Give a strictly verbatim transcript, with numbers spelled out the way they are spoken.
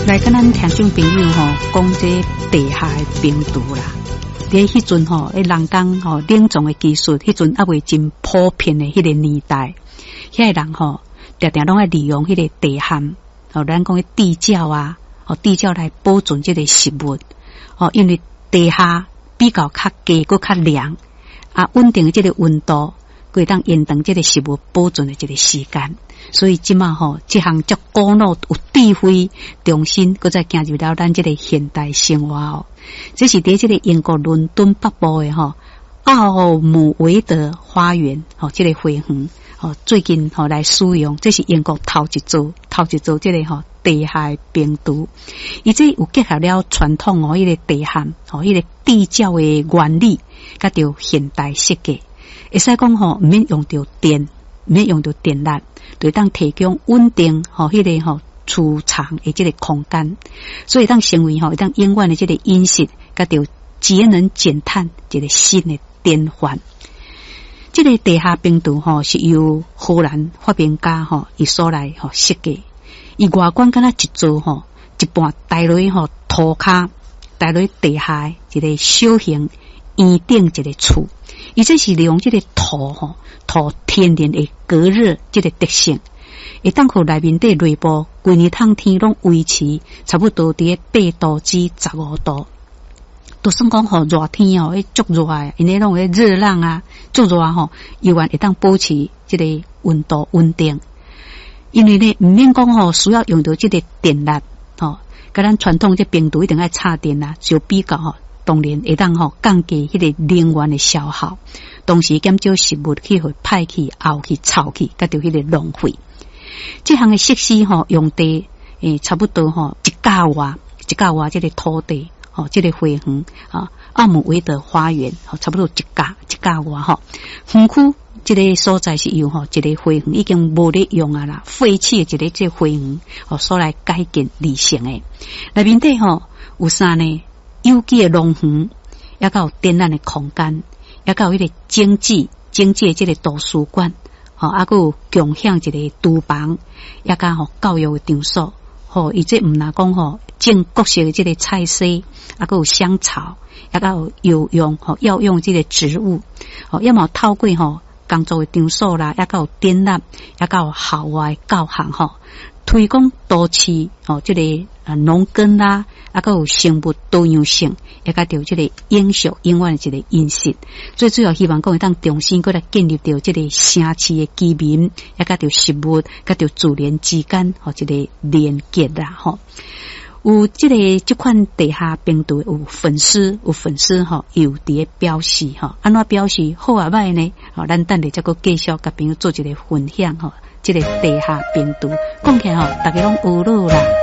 来跟咱听众朋友吼讲这地下的病毒啦。伫迄阵吼，诶人工吼冷藏的技术，迄阵还未真普遍的迄个年代，遐个人吼常常拢爱利用迄个地涵，吼咱讲的地窖啊，吼地窖来保存这个食物，吼因为地下比较较低，佮较凉，啊稳定的这个温度，可以当延长这个食物保存的这个时间。所以即马吼，这项足古老有智慧，重新搁再进入到咱这个现代生活哦。这是伫这个英国伦敦北部的吼奥姆维德花园吼，这个花园吼最近吼来使用，这是英国头一组头一组这个吼地下病毒，伊这有结合了传统哦，迄个地涵吼，迄个地窖的原理，甲着现代设计，会使讲吼，毋免用到电。免用到电力，对当提供稳定吼，迄个吼储藏的这个空间，所以当成为吼，当永远的这个饮食，甲着节能减碳一个新的典范。这个地下病毒吼是由荷兰发明家吼伊所来吼设计，伊外观敢若一座吼一半带落吼土骹，带落地下一个小型圆顶一个厝。伊这是利用这个土吼土天然的隔热这个特性，会当互内面的内部规年通天拢维持差不多伫八度至十五度。都算讲吼热天哦，足热诶，因为拢会热浪啊，足热吼，依然会当保持这个温度稳定。因为呢，毋免讲吼需要用到这个电力吼，甲咱传统这病毒一定爱插电啦，就比较吼。当然会当吼降低迄个能源的消耗，同时减少食物去互歹去、漚去、臭去，甲着迄个浪费。这项的设施吼用地诶差不多吼一甲外一甲外这个土地吼，这个花园啊，奥姆维德花园吼，差不多一甲一甲外吼。园区这个所在是由吼一个花园已经无咧用啊啦，废弃的一个这个花园吼所来改建而成诶。内面底吼有啥呢？有机的农园，也有展览的空间，也有迄个经济经济这个图书馆，吼，还有共享一个厨房，也有吼教育的场所，吼，伊这毋若讲吼种各式的这个菜色，还有香草，也有有用吼药用这个植物，吼，要么透过吼工作的场所啦，也有展览，也有校外教学吼。推广都市哦，这个啊农耕啦，啊个有生物多样性，也甲着这个永续永远的一个饮食。最主要希望讲会当重新过来建立到这个城市的居民，也甲着食物，甲着自然之间吼一个连结啦吼。有这个这款地下病毒有粉丝，有粉丝吼有伫咧表示吼，安怎表示好啊歹呢？吼，咱等下再个继续甲朋友做一个分享吼。这个地下病毒，讲起来吼，大家拢有路啦。